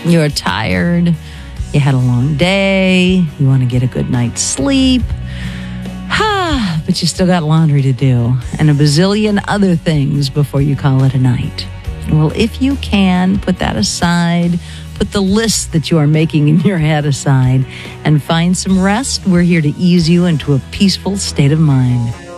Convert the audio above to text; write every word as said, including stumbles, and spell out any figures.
You're tired. You had a long day. You want to get a good night's sleep. Ah, but you still got laundry to do and a bazillion other things before you call it a night. Well, if you can, put that aside. Put the list that you are making in your head aside and find some rest. We're here to ease you into a peaceful state of mind.